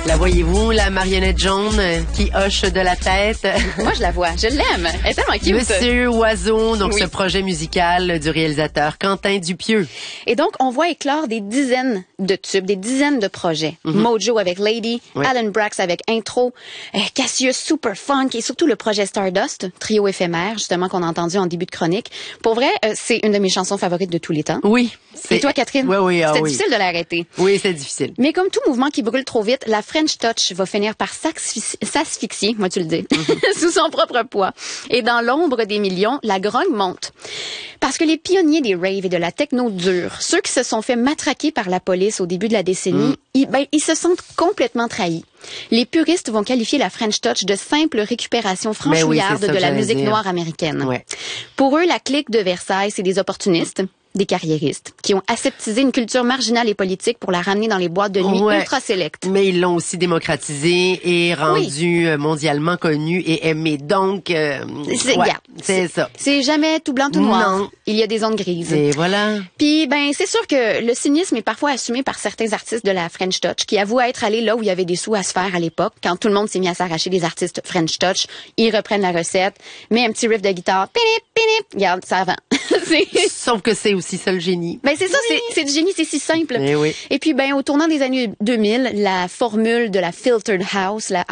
La voyez-vous, la marionnette jaune qui hoche de la tête? Moi, je la vois. Je l'aime. Elle est tellement cute. Monsieur Oiseau, donc Oui. ce projet musical du réalisateur Quentin Dupieux. Et donc, on voit éclore des dizaines de tubes, des dizaines de projets. Mojo avec Lady, Oui. Alan Brax avec Intro, Cassius Super Funk et surtout le projet Stardust, trio éphémère, justement, qu'on a entendu en début de chronique. Pour vrai, c'est une de mes chansons favorites de tous les temps. Oui. Et toi, Catherine? Oui, C'était oui. difficile de l'arrêter. Oui, c'est difficile. Mais comme tout mouvement qui brûle trop vite, la French Touch va finir par s'asphyxier, moi tu le dis, sous son propre poids. Et dans l'ombre des millions, la grogne monte. Parce que les pionniers des raves et de la techno dure, ceux qui se sont fait matraquer par la police au début de la décennie, ils se sentent complètement trahis. Les puristes vont qualifier la French Touch de simple récupération franchouillarde c'est ça de que la j'allais musique dire. noire américaine. Ouais. Pour eux, la clique de Versailles, c'est des opportunistes, des carriéristes, qui ont aseptisé une culture marginale et politique pour la ramener dans les boîtes de nuit Ouais. ultra sélectes. Mais ils l'ont aussi démocratisé et rendu mondialement connu et aimé. Donc, Regarde, c'est ça. C'est jamais tout blanc, tout noir. Non. Il y a des zones grises. Et voilà. Puis, ben, c'est sûr que le cynisme est parfois assumé par certains artistes de la French Touch qui avouent être allés là où il y avait des sous à se faire à l'époque. Quand tout le monde s'est mis à s'arracher des artistes French Touch, ils reprennent la recette, met un petit riff de guitare, pinip, pinip, regarde, ça avant. Sauf que c'est aussi ça le génie. Ben c'est ça, c'est du génie, c'est si simple. Eh oui. Et puis ben au tournant des années 2000, la formule de la filtered house, la